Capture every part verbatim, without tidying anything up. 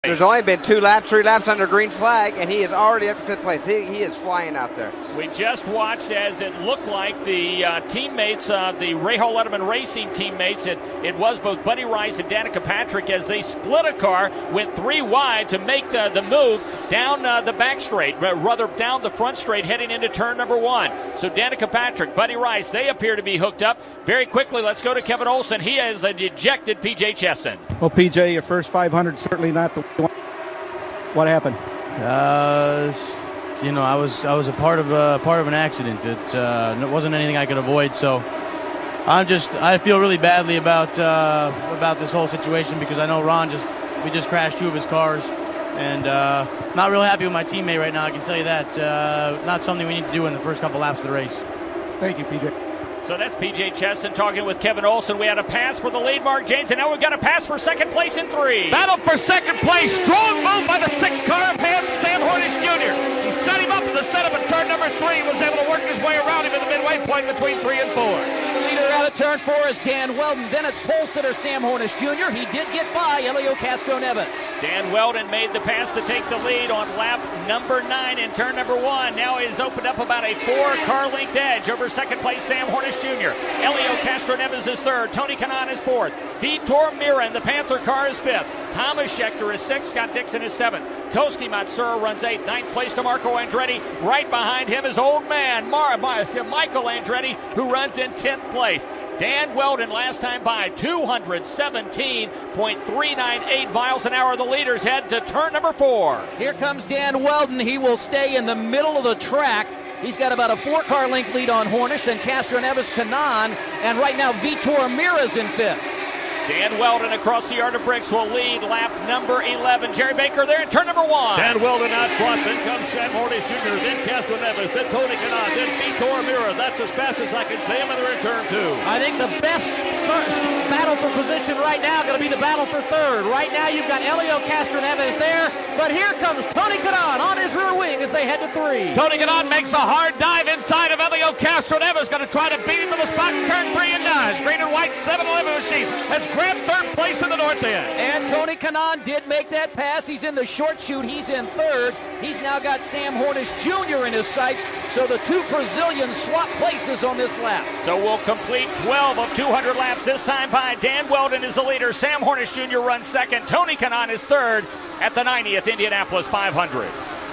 There's only been two laps, three laps under green flag, and he is already up to fifth place. He, he is flying out there. We just watched as it looked like the uh, teammates, uh, the Rahal Letterman Racing teammates, it, it was both Buddy Rice and Danica Patrick as they split a car, went three wide to make the, the move down uh, the back straight, rather down the front straight heading into turn number one. So Danica Patrick, Buddy Rice, they appear to be hooked up. Very quickly, let's go to Kevin Olson. He has a dejected P J Chesson. Well, P J, your first five hundred, certainly not the one. What happened? Uh, you know, I was I was a part of a part of an accident. It, uh, it wasn't anything I could avoid. So I'm just I feel really badly about uh, about this whole situation because I know Ron just we just crashed two of his cars, and uh, not real happy with my teammate right now. I can tell you that. Uh, not something we need to do in the first couple laps of the race. Thank you, P J. So that's P J Chesson talking with Kevin Olson. We had a pass for the lead, Mark Janes, and now we've got a pass for second place in three. Battle for second place. Strong move by the sixth car of Sam Hornish Junior He set him up in the setup at turn number three, was able to work his way around him at the midway point between three and four. The leader out of turn four is Dan Weldon. Then it's pole sitter Sam Hornish Junior He did get by Elio Castro-Neves. Dan Weldon made the pass to take the lead on lap number nine in turn number one. Now he's opened up about a four-car length edge over second place Sam Hornish Junior Elio Castro-Neves is third. Tony Kanaan is fourth. Vitor Mira in the Panther car is fifth. Thomas Schechter is sixth. Scott Dixon is seventh. Kosti Matsura runs eighth. Ninth place to Marco Andretti. Right behind him is old man Mar- Mar- Michael Andretti, who runs in tenth place. Dan Weldon last time by two hundred seventeen point three nine eight miles an hour. The leaders head to turn number four. Here comes Dan Weldon. He will stay in the middle of the track. He's got about a four-car length lead on Hornish, then Castro-Neves, Kanaan, and right now Vitor Mira's in fifth. Dan Weldon across the yard of bricks will lead lap number eleven. Jerry Baker there in turn number one. Dan Weldon out front, then comes Sam Hornish Junior, then Castro-Neves, then Tony Kanaan, then Vitor Mira. That's as fast as I can say him, and they're in turn two. I think the best battle for position right now going to be the battle for third. Right now you've got Elio Castro-Neves there, but here comes Tony Kanaan on his rear wing as they head to three. Tony Kanaan makes a hard dive inside of Elio Castro-Neves, going to try to beat him to the spot in turn three and nine. Green and white seven eleven machine has grabbed third place in the north end. And Tony Kanaan did make that pass. He's in the short chute. He's in third. He's now got Sam Hornish Junior in his sights, so the two Brazilians swap places on this lap. So we'll complete twelve of two hundred laps this time by Dan Weldon is the leader. Sam Hornish Junior runs second. Tony Kanaan is third at the ninetieth Indianapolis five hundred.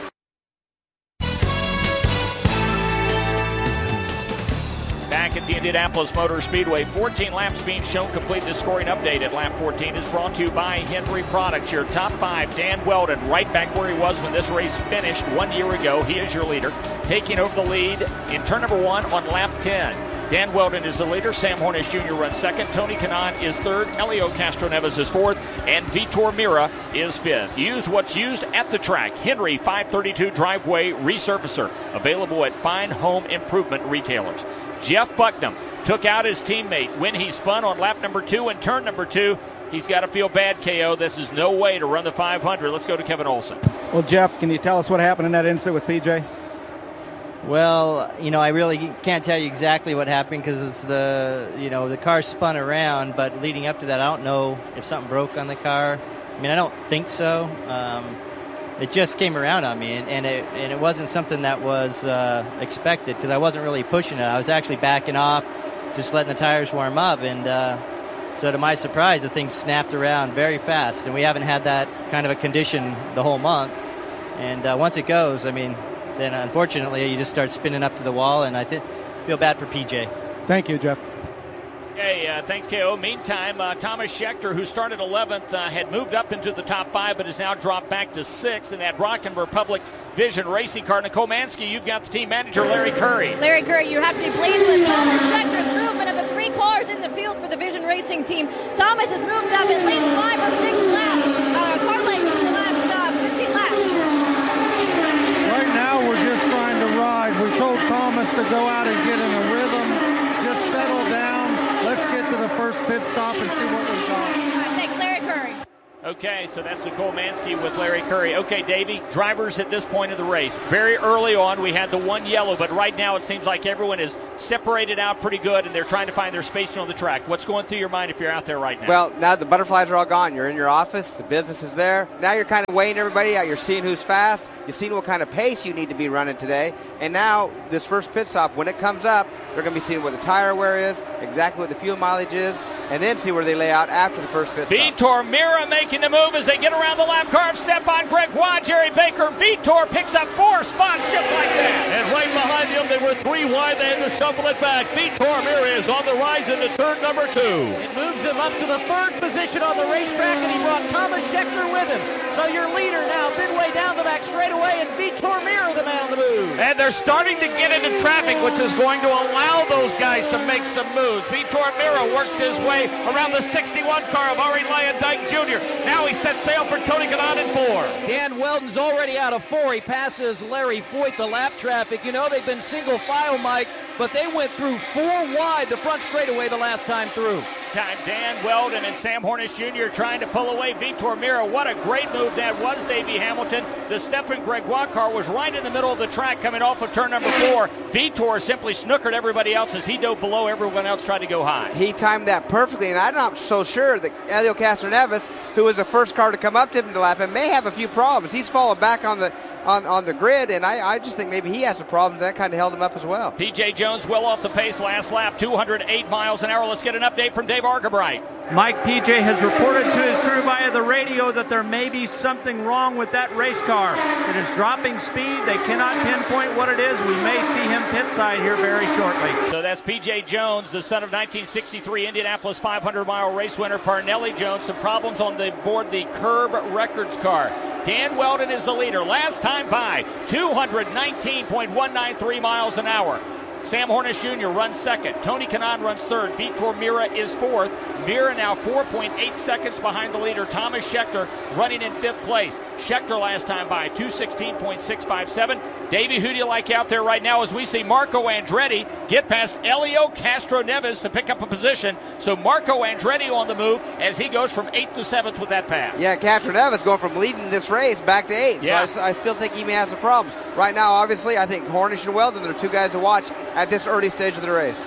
Back at the Indianapolis Motor Speedway, fourteen laps being shown complete. The scoring update at lap fourteen is brought to you by Henry Products. Your top five, Dan Weldon, right back where he was when this race finished one year ago. He is your leader, taking over the lead in turn number one on lap ten. Dan Weldon is the leader. Sam Hornish Junior runs second. Tony Kanaan is third. Elio Castro-Neves is fourth. And Vitor Mira is fifth. Use what's used at the track. Henry five thirty-two Driveway Resurfacer. Available at fine home improvement retailers. Jeff Bucknam took out his teammate when he spun on lap number two and turn number two. He's got to feel bad, K O. This is no way to run the five hundred. Let's go to Kevin Olson. Well, Jeff, can you tell us what happened in that incident with P J? Well, you know, I really can't tell you exactly what happened because the, you know, the car spun around, but leading up to that, I don't know if something broke on the car. I mean, I don't think so. Um, it just came around on me, and, and, it, and it wasn't something that was uh, expected because I wasn't really pushing it. I was actually backing off, just letting the tires warm up, and uh, so to my surprise, the thing snapped around very fast, and we haven't had that kind of a condition the whole month. And uh, once it goes, I mean, then unfortunately you just start spinning up to the wall, and I th- feel bad for P J. Thank you, Jeff. Hey, uh, thanks, K O. Meantime, uh, Thomas Schechter, who started eleventh, uh, had moved up into the top five, but has now dropped back to sixth in that Rockin' Republic Vision racing car. Nicole Mansky, you've got the team manager, Larry Curry. Larry Curry, you have to be pleased with Thomas Schechter's movement of the three cars in the field for the Vision Racing team. Thomas has moved up at least five or six laps, uh, car length in the last uh, fifteen laps. Right now, we're just trying to ride. We told Thomas to go out and get in a rhythm, just settle down. Let's get to the first pit stop and see what we got. All right, thanks, Larry Curry. Okay, so that's Nicole Mansky with Larry Curry. Okay, Davey, drivers at this point of the race. Very early on, we had the one yellow, but right now it seems like everyone is separated out pretty good, and they're trying to find their spacing on the track. What's going through your mind if you're out there right now? Well, now the butterflies are all gone. You're in your office. The business is there. Now you're kind of weighing everybody out. You're seeing who's fast. You're seeing what kind of pace you need to be running today. And now this first pit stop, when it comes up, they're going to be seeing what the tire wear is, exactly what the fuel mileage is, and then see where they lay out after the first pit stop. Vitor Mira making the move as they get around the lap car of Stefan Gregoire, Jerry Baker. Vitor picks up four spots just like that. And right behind him, they were three wide. They had to shuffle it back. Vitor Mira is on the rise into turn number two. It moves him up to the third position on the racetrack, and he brought Thomas Scheckter with him. So your leader now midway down the back straightaway, and Vitor Mira the man on the move. And they're starting to get into traffic, which is going to allow those guys to make some moves. Vitor Mira works his way around the sixty-one car of Ari Lyondike Junior Now he sets sail for Tony Kanaan in four. Dan Weldon's already out of four. He passes Larry Foyt, the lap traffic. You know, they've been single file, Mike, but they went through four wide the front straightaway the last time through. Time Dan Weldon and Sam Hornish Junior trying to pull away Vitor Mira. What a great move that was, Davey Hamilton. The Stefan Gregoire car was right in the middle of the track coming off of turn number four. Vitor simply snookered everybody else as he dove below. Everyone else tried to go high. He timed that perfectly, and I'm not so sure that Helio Castroneves, who was the first car to come up to him to lap him, may have a few problems. He's fallen back on the on, on the grid, and I, I just think maybe he has some problems. That kind of held him up as well. P J Jones well off the pace last lap, two hundred eight miles an hour. Let's get an update from Dave Argabright. Mike, P J has reported to his crew via the radio that there may be something wrong with that race car. It is dropping speed. They cannot pinpoint what it is. We may see him pit side here very shortly. So that's P J Jones, the son of nineteen sixty-three Indianapolis five hundred mile race winner Parnelli Jones. Some problems on the board the Curb Records car. Dan Weldon is the leader. Last time by, two hundred nineteen point one nine three miles an hour. Sam Hornish Junior runs second. Tony Kanaan runs third. Vitor Mira is fourth. Mira now four point eight seconds behind the leader, Thomas Scheckter, running in fifth place. Scheckter last time by, two sixteen point six five seven. Davey, who do you like out there right now as we see Marco Andretti get past Helio Castroneves to pick up a position? So Marco Andretti on the move as he goes from eighth to seventh with that pass. Yeah, Castroneves going from leading this race back to eighth. Yeah. So I, I still think he may have some problems. Right now, obviously, I think Hornish and Weldon are two guys to watch at this early stage of the race.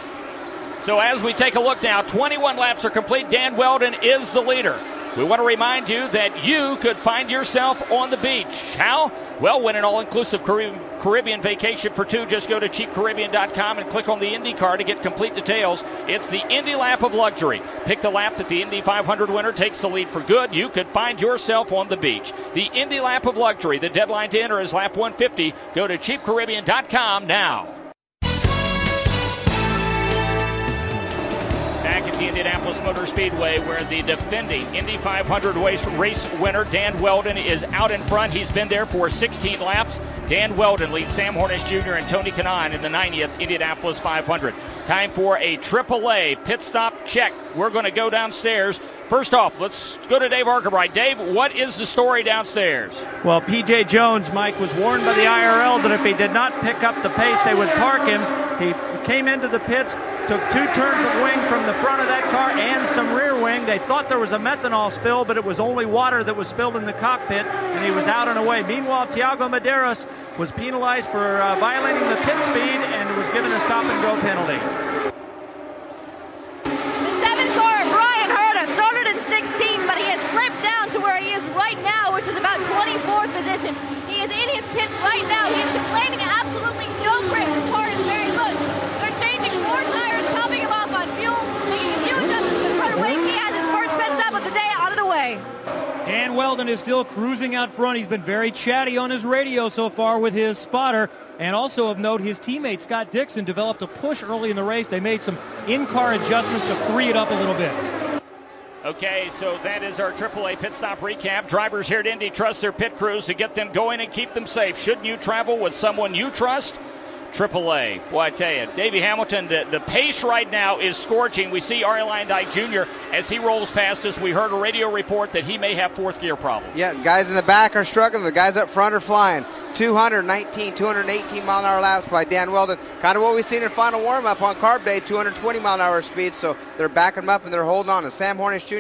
So as we take a look now, twenty-one laps are complete. Dan Weldon is the leader. We want to remind you that you could find yourself on the beach. How? Well, win an all-inclusive Caribbean vacation for two. Just go to cheap caribbean dot com and click on the Indy car to get complete details. It's the Indy Lap of Luxury. Pick the lap that the Indy five hundred winner takes the lead for good. You could find yourself on the beach. The Indy Lap of Luxury. The deadline to enter is lap one fifty. Go to cheap caribbean dot com now. Back at the Indianapolis Motor Speedway, where the defending Indy five hundred race, race winner Dan Weldon is out in front. He's been there for sixteen laps. Dan Weldon leads Sam Hornish Junior and Tony Kanaan in the ninetieth Indianapolis five hundred. Time for a triple A pit stop check. We're going to go downstairs. First off, let's go to Dave Argabright. Dave, what is the story downstairs? Well, P J Jones, Mike, was warned by the I R L that if he did not pick up the pace, they would park him. He came into the pits, took two turns of wing from the front of that car and some rear wing. They thought there was a methanol spill, but it was only water that was spilled in the cockpit, and he was out and away. Meanwhile, Tiago Medeiros was penalized for uh, violating the pit speed and was given a stop-and-go penalty. The seventh car, Brian Herta, started in sixteen, but he has slipped down to where he is right now, which is about twenty-fourth position. He is in his pits right now. He is complaining absolutely no grip. The car is very good. They're changing four tires, topping him off on fuel, making a few adjustments to the front wing. He has his first pit stop of the day out of the way. Dan Weldon is still cruising out front. He's been very chatty on his radio so far with his spotter. And also of note, his teammate Scott Dixon developed a push early in the race. They made some in-car adjustments to free it up a little bit. Okay, so that is our triple A pit stop recap. Drivers here at Indy trust their pit crews to get them going and keep them safe. Shouldn't you travel with someone you trust? triple A. Well, I tell you, Davey Hamilton, the, the pace right now is scorching. We see Ari Lyondike Junior as he rolls past us. We heard a radio report that he may have fourth gear problems. Yeah, guys in the back are struggling. The guys up front are flying. two nineteen, two eighteen mile an hour laps by Dan Weldon. Kind of what we've seen in final warm-up on Carb Day, two twenty mile an hour speed. So they're backing them up and they're holding on. And Sam Hornish Junior,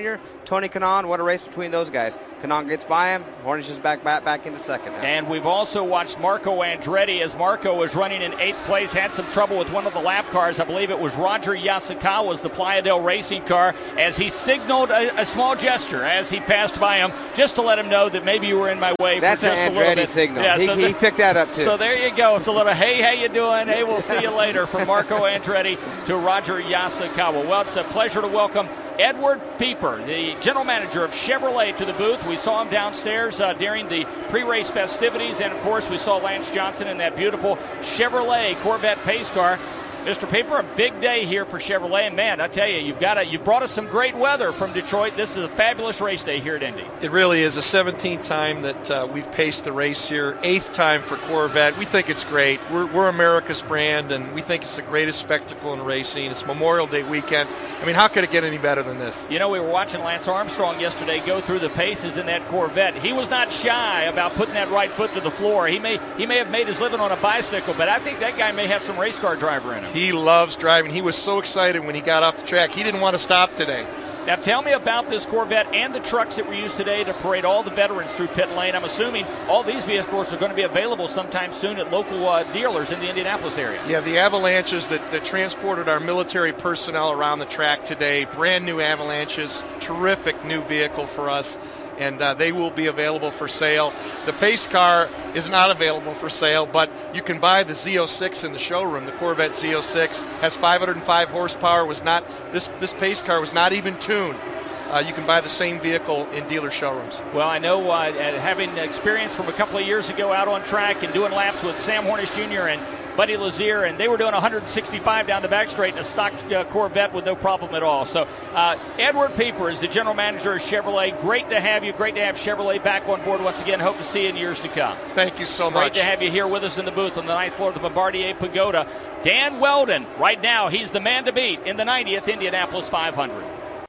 Tony Kanaan. What a race between those guys. Kanaan gets by him. Hornish is back, back, back into second now. And we've also watched Marco Andretti as Marco was running in eighth place, had some trouble with one of the lap cars. I believe it was Roger Yasukawa's, the Playa del Racing car, as he signaled a, a small gesture as he passed by him, just to let him know that maybe you were in my way. That's for just an a little Andretti bit. signal. Yeah, he, so he the, picked that up too. So there you go. It's a little, hey, how you doing? Hey, we'll see you later from Marco Andretti to Roger Yasukawa. Well, it's a pleasure to welcome Edward Pieper, the general manager of Chevrolet, to the booth. We saw him downstairs uh, during the pre-race festivities, and of course we saw Lance Johnson in that beautiful Chevrolet Corvette pace car. Mister Pieper, a big day here for Chevrolet, and man, I tell you, you've got a, you brought us some great weather from Detroit. This is a fabulous race day here at Indy. It really is. A seventeenth time that uh, we've paced the race here, eighth time for Corvette. We think it's great. We're, we're America's brand, and we think it's the greatest spectacle in racing. It's Memorial Day weekend. I mean, how could it get any better than this? You know, we were watching Lance Armstrong yesterday go through the paces in that Corvette. He was not shy about putting that right foot to the floor. He may he may have made his living on a bicycle, but I think that guy may have some race car driver in him. He loves driving. He was so excited when he got off the track. He didn't want to stop today. Now tell me about this Corvette and the trucks that were used today to parade all the veterans through pit lane. I'm assuming all these vehicles are going to be available sometime soon at local uh, dealers in the Indianapolis area. Yeah, the Avalanches that, that transported our military personnel around the track today, brand new Avalanches, terrific new vehicle for us. And uh, they will be available for sale. The pace car is not available for sale, but you can buy the Z oh six in the showroom. The Corvette Z oh six has five hundred five horsepower. Was not this this pace car was not even tuned. Uh, you can buy the same vehicle in dealer showrooms. Well, I know uh, having experience from a couple of years ago out on track and doing laps with Sam Hornish Junior and Buddy Lazier, and they were doing one hundred sixty-five down the back straight in a stock uh, Corvette with no problem at all. So uh, Edward Pieper is the general manager of Chevrolet. Great to have you. Great to have Chevrolet back on board once again. Hope to see you in years to come. Thank you so Great much. to have you here with us in the booth on the ninth floor of the Bombardier Pagoda. Dan Wheldon, right now, he's the man to beat in the ninetieth Indianapolis five hundred.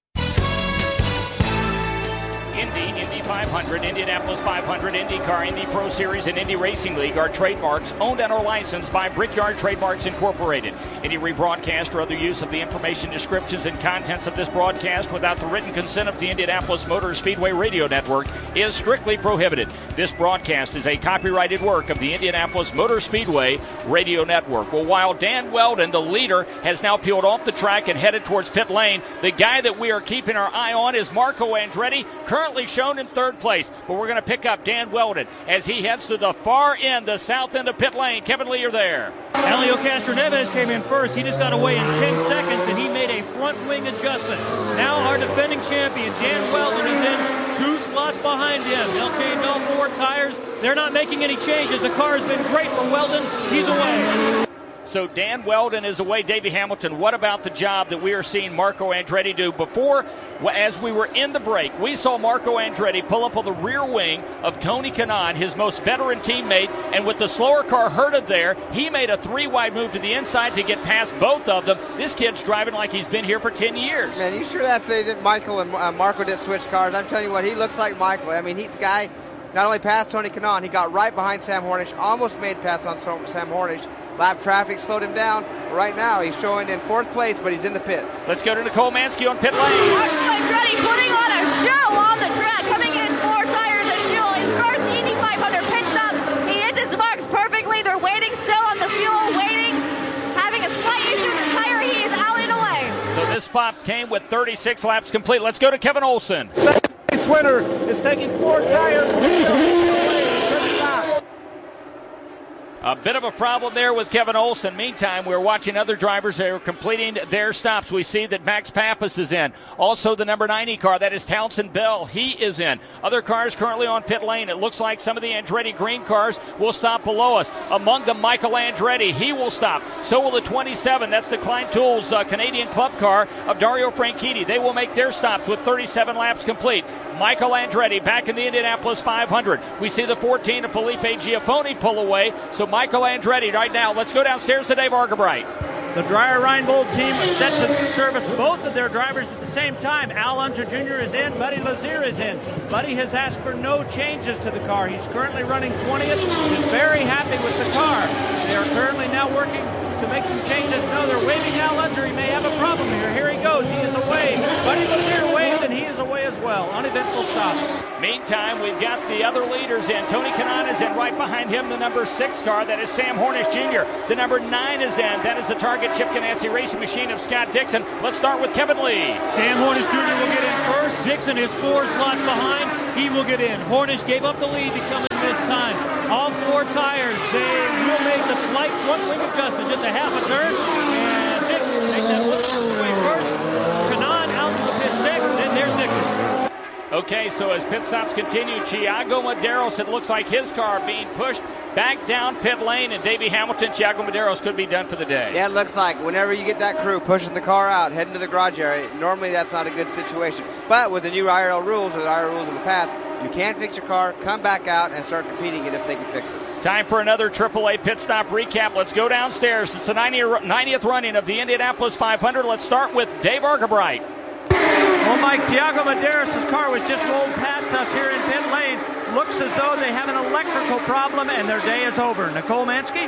Indy, Indy five hundred, Indianapolis five hundred, IndyCar, Indy Pro Series, and Indy Racing League are trademarks owned and are licensed by Brickyard Trademarks Incorporated. Any rebroadcast or other use of the information, descriptions, and contents of this broadcast without the written consent of the Indianapolis Motor Speedway Radio Network is strictly prohibited. This broadcast is a copyrighted work of the Indianapolis Motor Speedway Radio Network. Well, while Dan Wheldon, the leader, has now peeled off the track and headed towards pit lane, the guy that we are keeping our eye on is Marco Andretti, currently shown in third place. But we're going to pick up Dan Wheldon as he heads to the far end, the south end of pit lane. Kevin Lee, you're there. Elio Castroneves came in first. He just got away in ten seconds, and he made a front wing adjustment. Now our defending champion, Dan Wheldon, is in two slots behind him. They'll change all four tires. They're not making any changes. The car has been great for Wheldon. He's away. So Dan Wheldon is away. Davey Hamilton, what about the job that we are seeing Marco Andretti do? Before, as we were in the break, we saw Marco Andretti pull up on the rear wing of Tony Kanaan, his most veteran teammate, and with the slower car herded there, he made a three-wide move to the inside to get past both of them. This kid's driving like he's been here for ten years. Man, you sure that they didn't, Michael and uh, Marco didn't switch cars? I'm telling you what, he looks like Michael. I mean, he, the guy not only passed Tony Kanaan, he got right behind Sam Hornish, almost made pass on Sam Hornish. Lap traffic slowed him down. Right now, he's showing in fourth place, but he's in the pits. Let's go to Nicole Mansky on pit lane. Marco Andretti putting on a show on the track, coming in four tires and fuel. His first Indy five hundred pit stop. He hits his marks perfectly. They're waiting still on the fuel, waiting. Having a slight issue with the tire, he is out and away. So this pop came with thirty-six laps complete. Let's go to Kevin Olson. Second place winner is taking four tires. A bit of a problem there with Kevin Olson. Meantime, we're watching other drivers that are completing their stops. We see that Max Pappas is in. Also the number ninety car, that is Townsend Bell. He is in. Other cars currently on pit lane. It looks like some of the Andretti green cars will stop below us. Among them, Michael Andretti. He will stop. So will the twenty-seven. That's the Klein Tools uh, Canadian Club car of Dario Franchitti. They will make their stops with thirty-seven laps complete. Michael Andretti back in the Indianapolis five hundred. We see the fourteen of Felipe Giafoni pull away. So Michael Andretti right now. Let's go downstairs to Dave Argabright. The Dreyer Reinbold team set to service both of their drivers at the same time. Al Unser Junior is in. Buddy Lazier is in. Buddy has asked for no changes to the car. He's currently running twentieth. He's very happy with the car. They are currently now working to make some changes. No, they're waving Al Unser. He may have a problem here. Here he goes. He is away. Buddy Lazier waved, and he is away as well. Uneventful stops. Meantime, we've got the other leaders in. Tony Kanaan is in. Right behind him, the number six car. That is Sam Hornish Junior The number nine is in. That is the Target Chip Ganassi Racing Machine of Scott Dixon. Let's start with Kevin Lee. Sam Hornish Junior will get in first. Dixon is four slots behind. He will get in. Hornish gave up the lead to come in this time. All four tires, they will make the slight front wing adjustment, just a half a turn. And Dixon makes that little swing first. Kanaan out to the pit six, and there's Dixon. Okay, so as pit stops continue, Thiago Medeiros, it looks like his car being pushed back down pit lane, and Davey Hamilton, Thiago Medeiros could be done for the day. Yeah, it looks like whenever you get that crew pushing the car out, heading to the garage area, normally that's not a good situation. But with the new I R L rules, or the I R L rules of the past, you can fix your car, come back out, and start competing it if they can fix it. Time for another triple A pit stop recap. Let's go downstairs. It's the ninetieth running of the Indianapolis five hundred. Let's start with Dave Argabright. Well, Mike, Thiago Medeiros' car was just rolled past us here in pit lane. Looks as though they have an electrical problem and their day is over. Nicole Mansky?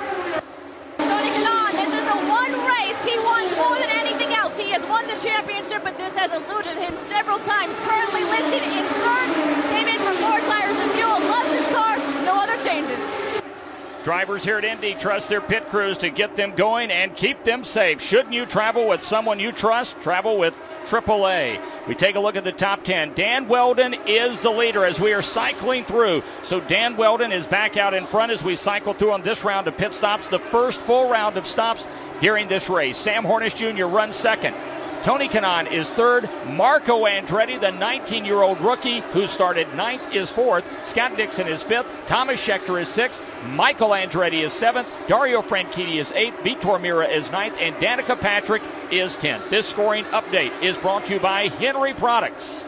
Tony Kanaan, this is the one race he wants more than anything else. He has won the championship, but this has eluded him several times. Currently listed in third, came in for four tires and fuel, loves his car, no other changes. Drivers here at Indy trust their pit crews to get them going and keep them safe. Shouldn't you travel with someone you trust? Travel with triple A. We take a look at the top ten. Dan Wheldon is the leader as we are cycling through. So Dan Wheldon is back out in front as we cycle through on this round of pit stops, the first full round of stops during this race. Sam Hornish Junior runs second. Tony Kanaan is third. Marco Andretti, the nineteen-year-old rookie who started ninth, is fourth. Scott Dixon is fifth. Thomas Schechter is sixth. Michael Andretti is seventh. Dario Franchitti is eighth. Vitor Mira is ninth. And Danica Patrick is tenth. This scoring update is brought to you by Henry Products.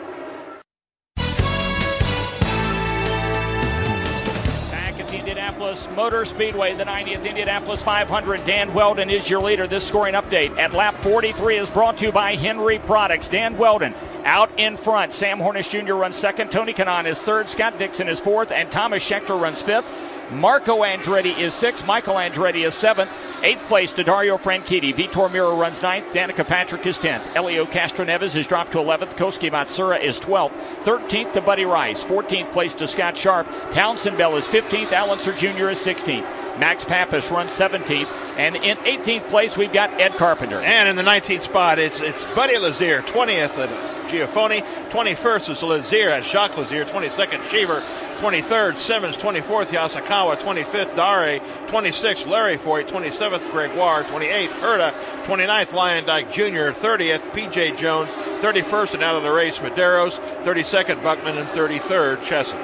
Indianapolis Motor Speedway, the ninetieth Indianapolis five hundred. Dan Wheldon is your leader. This scoring update at lap forty-three is brought to you by Henry Products. Dan Wheldon out in front. Sam Hornish Junior runs second. Tony Kanaan is third. Scott Dixon is fourth. And Thomas Schechter runs fifth. Marco Andretti is sixth. Michael Andretti is seventh. Eighth place to Dario Franchitti. Vitor Mira runs ninth. Danica Patrick is tenth. Elio Castroneves is dropped to eleventh. Koski Matsura is twelfth. thirteenth to Buddy Rice. fourteenth place to Scott Sharp. Townsend Bell is fifteenth. Al Unser Junior is sixteenth. Max Pappas runs seventeenth. And in eighteenth place, we've got Ed Carpenter. And in the nineteenth spot, it's it's Buddy Lazier. twentieth at Giafoni. twenty-first is Lazier at Jacques Lazier. twenty-second, Cheever. twenty-third, Simmons. twenty-fourth, Yasukawa. twenty-fifth, Dare. twenty-sixth, Larry Foy. twenty-seventh, Gregoire. twenty-eighth, Herta. twenty-ninth, Lion Dyke Junior thirtieth, P J Jones. thirty-first and out of the race, Medeiros. thirty-second, Buckman. And thirty-third, Chesson.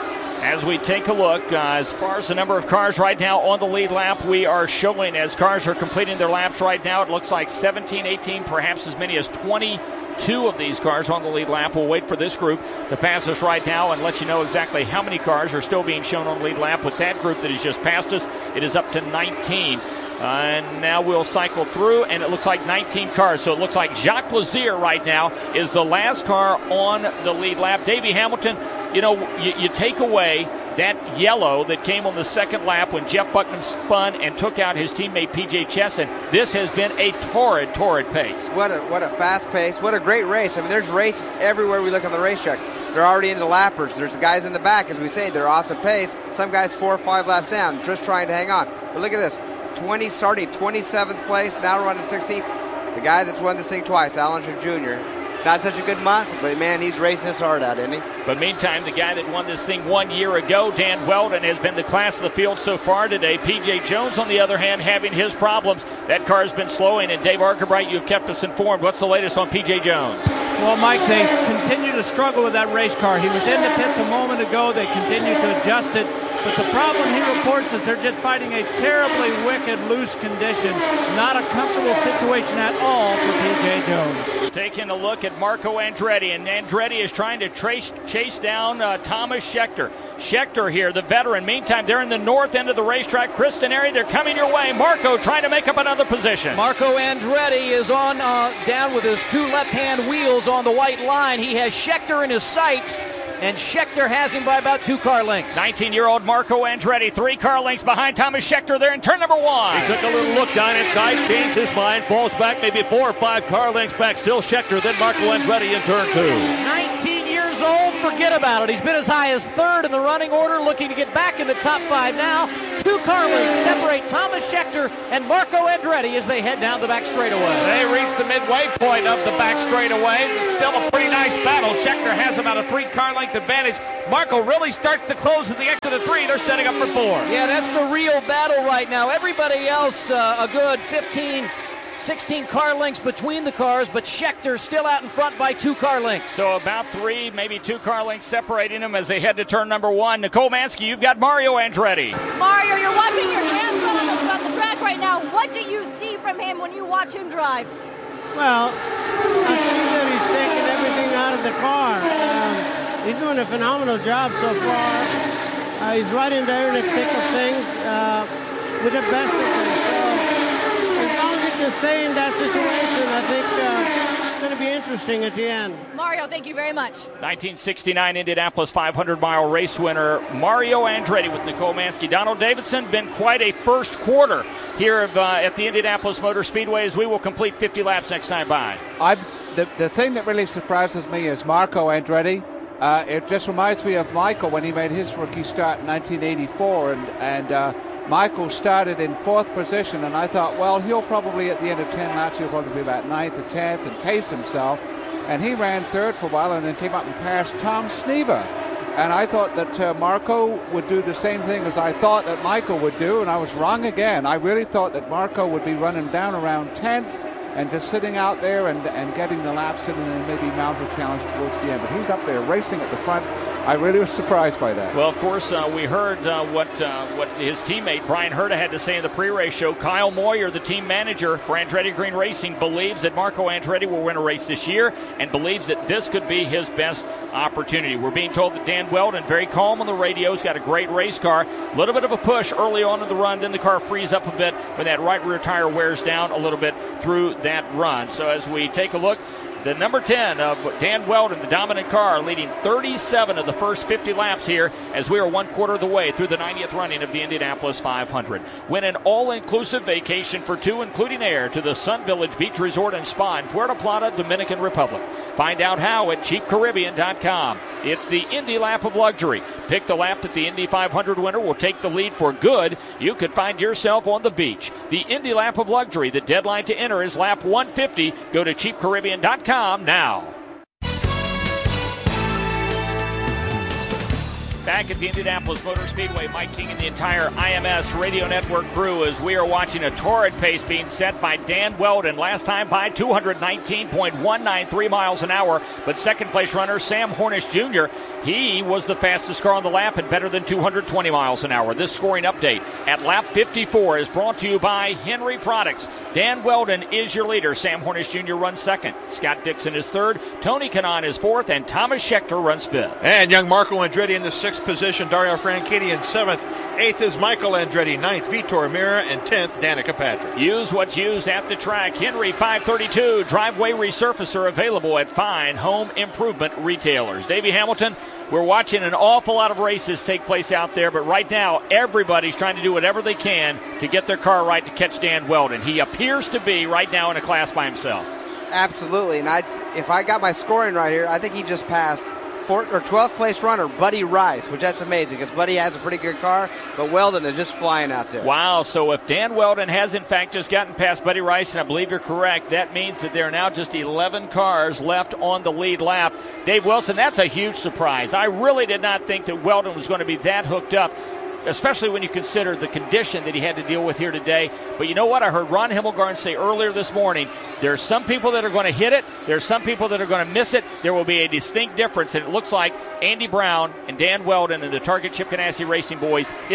As we take a look, uh, as far as the number of cars right now on the lead lap, we are showing as cars are completing their laps right now, it looks like seventeen, eighteen, perhaps as many as twenty-two of these cars on the lead lap. We'll wait for this group to pass us right now and let you know exactly how many cars are still being shown on the lead lap. With that group that has just passed us, it is up to nineteen. Uh, and now we'll cycle through, and it looks like nineteen cars. So it looks like Jacques Lazier right now is the last car on the lead lap. Davey Hamilton, you know, you, you take away that yellow that came on the second lap when Jeff Buckman spun and took out his teammate P J Chesson. This has been a torrid, torrid pace. What a what a fast pace. What a great race. I mean, there's races everywhere we look on the racetrack. They're already into lappers. There's guys in the back, as we say, they're off the pace. Some guys four or five laps down, just trying to hang on. But look at this. twenty starting twenty-seventh place, now running sixteenth. The guy that's won this thing twice, Al Unser Junior Not such a good month, but man, he's racing his heart out, isn't he? But meantime, the guy that won this thing one year ago, Dan Wheldon, has been the class of the field so far today. P J Jones, on the other hand, having his problems. That car's been slowing, and Dave Argabright, you've kept us informed. What's the latest on P J Jones? Well, Mike, they continue to struggle with that race car. He was in the pits a moment ago. They continue to adjust it. But the problem he reports is they're just fighting a terribly wicked, loose condition. Not a comfortable situation at all for P J Jones. Taking a look at Marco Andretti, and Andretti is trying to trace, chase down uh, Thomas Schechter. Schechter here, the veteran. Meantime, they're in the north end of the racetrack. Chris Denari, they're coming your way. Marco trying to make up another position. Marco Andretti is on uh, down with his two left-hand wheels on the white line. He has Schechter in his sights. and Schechter has him by about two car lengths. nineteen-year-old Marco Andretti, three car lengths behind Thomas Schechter there in turn number one. He took a little look down inside, changed his mind, falls back maybe four or five car lengths back. Still Schechter, then Marco Andretti in turn two. nineteen years old, forget about it. He's been as high as third in the running order, looking to get back in the top five now. Two car lengths separate Thomas Schechter and Marco Andretti as they head down the back straightaway. They reach the midway point of the back straightaway. Still a pretty nice battle. Schechter has about a three car length advantage. Marco really starts to close at the exit of three. They're setting up for four. Yeah, that's the real battle right now. Everybody else uh, a good fifteen, sixteen car lengths between the cars, but Schechter still out in front by two car lengths. So about three, maybe two car lengths separating them as they head to turn number one. Nicole Mansky, you've got Mario Andretti. Mario, you're watching your grandson on the track right now. What do you see from him when you watch him drive? Well, I think that he's taking everything out of the car. Um, he's doing a phenomenal job so far. Uh, he's right in there in the thick of things uh, with the best of them. So as long as he can stay in that situation, I think uh, it's going to be interesting at the end. Mario, thank you very much. nineteen sixty-nine Indianapolis five hundred mile race winner Mario Andretti with Nicole Mansky. Donald Davidson, been quite a first quarter here of, uh, at the Indianapolis Motor Speedway as we will complete fifty laps next time by. I, the, the thing that really surprises me is Marco Andretti. Uh, it just reminds me of Michael when he made his rookie start in nineteen eighty-four, and, and uh, Michael started in fourth position, and I thought, well, he'll probably at the end of ten laps, he'll probably be about ninth or tenth and pace himself. And he ran third for a while and then came up and passed Tom Sneva. And I thought that uh, Marco would do the same thing as I thought that Michael would do, and I was wrong again. I really thought that Marco would be running down around tenth and just sitting out there and, and getting the laps in and then maybe mount a challenge towards the end. But he's up there racing at the front. I really was surprised by that. Well, of course, uh, we heard uh, what uh, what his teammate Brian Herta had to say in the pre-race show. Kyle Moyer, the team manager for Andretti Green Racing, believes that Marco Andretti will win a race this year and believes that this could be his best opportunity. We're being told that Dan Weldon, very calm on the radio, has got a great race car. A little bit of a push early on in the run, then the car frees up a bit when that right rear tire wears down a little bit through that run. So as we take a look, the number ten of Dan Weldon, the dominant car, leading thirty-seven of the first fifty laps here as we are one quarter of the way through the ninetieth running of the Indianapolis five hundred. Win an all-inclusive vacation for two, including air, to the Sun Village Beach Resort and Spa in Puerto Plata, Dominican Republic. Find out how at cheap caribbean dot com. It's the Indy Lap of Luxury. Pick the lap that the Indy five hundred winner will take the lead for good. You could find yourself on the beach. The Indy Lap of Luxury. The deadline to enter is lap one fifty. Go to cheap caribbean dot com now. Back at the Indianapolis Motor Speedway, Mike King and the entire I M S Radio Network crew as we are watching a torrid pace being set by Dan Weldon. Last time by two nineteen point one nine three miles an hour, but second place runner Sam Hornish Junior, he was the fastest car on the lap and better than two hundred twenty miles an hour. This scoring update at lap fifty-four is brought to you by Henry Products. Dan Weldon is your leader. Sam Hornish Junior runs second. Scott Dixon is third. Tony Kanaan is fourth. And Thomas Schechter runs fifth. And young Marco Andretti in the sixth position. Dario Franchitti in seventh. Eighth is Michael Andretti. Ninth, Vitor Mira. And tenth, Danica Patrick. Use what's used at the track. Henry five thirty-two driveway resurfacer available at fine home improvement retailers. Davey Hamilton, we're watching an awful lot of races take place out there, but right now everybody's trying to do whatever they can to get their car right to catch Dan Weldon. He appears to be right now in a class by himself. Absolutely, and I, if I got my scoring right here, I think he just passed fourth or twelfth place runner Buddy Rice, which that's amazing because Buddy has a pretty good car, but Weldon is just flying out there. Wow, so if Dan Weldon has in fact just gotten past Buddy Rice, and I believe you're correct, that means that there are now just eleven cars left on the lead lap. Dave Wilson, that's a huge surprise. I really did not think that Weldon was going to be that hooked up, especially when you consider the condition that he had to deal with here today. But you know what? I heard Ron Himmelgarn say earlier this morning, there's some people that are going to hit it. There's some people that are going to miss it. There will be a distinct difference, and it looks like Andy Brown and Dan Weldon and the Target Chip Ganassi Racing boys hit it.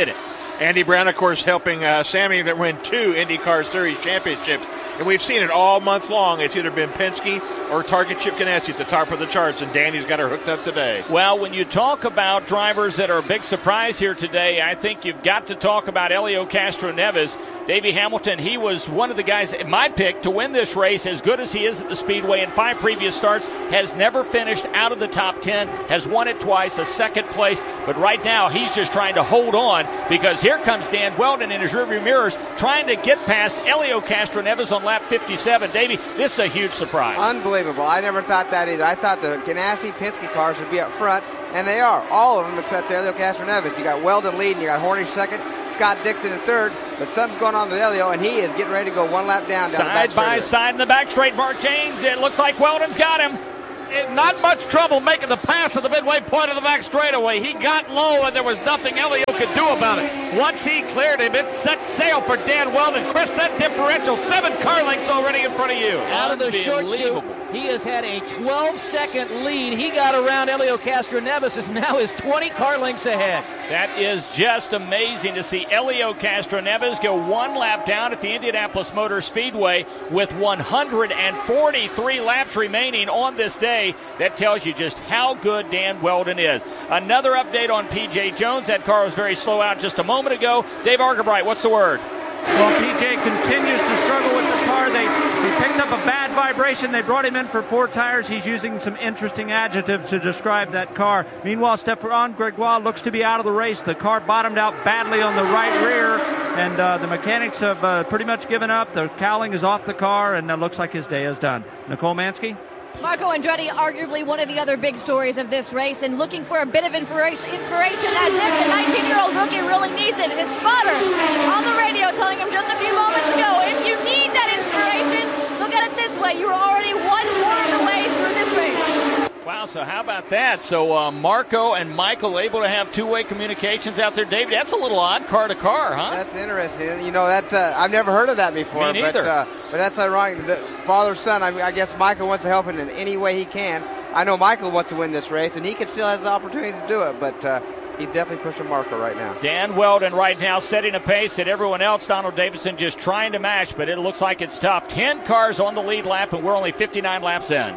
Andy Brown, of course, helping uh, Sammy to win two IndyCar Series championships. And we've seen it all month long. It's either been Penske or Target Chip Ganassi at the top of the charts, and Danny's got her hooked up today. Well, when you talk about drivers that are a big surprise here today, I think you've got to talk about Helio Castroneves. Davey Hamilton, he was one of the guys, my pick, to win this race. As good as he is at the Speedway in five previous starts, has never finished out of the top ten, has won it twice, a second place. But right now, he's just trying to hold on because here comes Dan Wheldon in his rearview mirrors trying to get past Helio Castroneves on lap fifty-seven. Davey, this is a huge surprise. Unbelievable. I never thought that either. I thought the Ganassi Penske cars would be up front, and they are. All of them except Helio Castroneves. You got Wheldon leading, you got Hornish second, Scott Dixon in third, but something's going on with Helio, and he is getting ready to go one lap down. down Side by side in the back straight, Mark James. It looks like Wheldon's got him. In not much trouble making the pass at the midway point of the back straightaway. He got low, and there was nothing Helio could do about it. Once he cleared him, it set sail for Dan Wheldon. Chris, that differential, seven car lengths already in front of you. Out of the short shoot, he has had a twelve-second lead. He got around Helio Castroneves, is now is twenty car lengths ahead. That is just amazing to see Helio Castroneves go one lap down at the Indianapolis Motor Speedway with one hundred forty-three laps remaining on this day. That tells you just how good Dan Wheldon is. Another update on P J Jones. That car was very slow out just a moment ago. Dave Argabright, what's the word? Well, P J continues to struggle with the car. They he picked up a bad vibration. They brought him in for four tires. He's using some interesting adjectives to describe that car. Meanwhile, Stephane Gregoire looks to be out of the race. The car bottomed out badly on the right rear, and uh, the mechanics have uh, pretty much given up. The cowling is off the car, and it looks like his day is done. Nicole Mansky? Marco Andretti, arguably one of the other big stories of this race, and looking for a bit of inspiration, inspiration as if the nineteen-year-old rookie really needs it. His spotter on the radio telling him just a few moments ago, if you need that inspiration, look at it this way. You are already one quarter of the way through this race. Wow, so how about that? So uh, Marco and Michael able to have two-way communications out there. David, that's a little odd, car to car, huh? That's interesting. You know, that uh, I've never heard of that before. Me neither. But, uh, but that's ironic. The father-son, I, mean, I guess Michael wants to help him in any way he can. I know Michael wants to win this race, and he can still has the opportunity to do it, but uh, he's definitely pushing Marco right now. Dan Wheldon right now setting a pace that everyone else, Donald Davidson, just trying to match, but it looks like it's tough. Ten cars on the lead lap, and we're only fifty-nine laps in.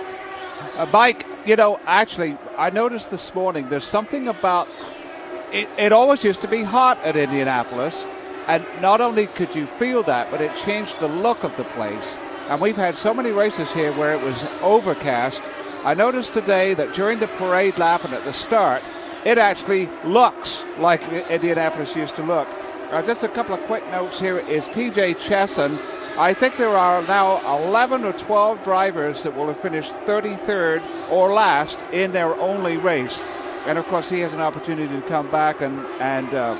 Uh, Mike, you know, actually, I noticed this morning there's something about it, it always used to be hot at Indianapolis, and not only could you feel that, but it changed the look of the place. And we've had so many races here where it was overcast. I noticed today that during the parade lap and at the start, it actually looks like Indianapolis used to look. Uh, just a couple of quick notes here is P J Chesson. I think there are now eleven or twelve drivers that will have finished thirty-third or last in their only race. And, of course, he has an opportunity to come back and, and uh,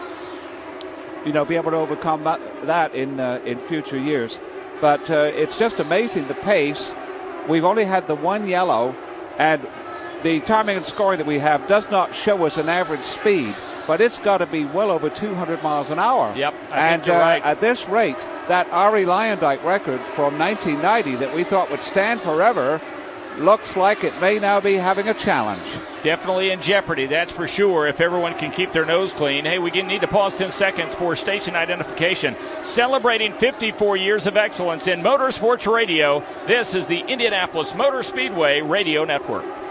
you know, be able to overcome that in, uh, in future years. But uh, it's just amazing, the pace. We've only had the one yellow, and the timing and scoring that we have does not show us an average speed, but it's got to be well over two hundred miles an hour. Yep, I and think you're uh, right. At this rate, that Arie Luyendyk record from nineteen ninety that we thought would stand forever looks like it may now be having a challenge. Definitely in jeopardy, that's for sure, if everyone can keep their nose clean. Hey, we need to pause ten seconds for station identification. Celebrating fifty-four years of excellence in motorsports radio, this is the Indianapolis Motor Speedway Radio Network.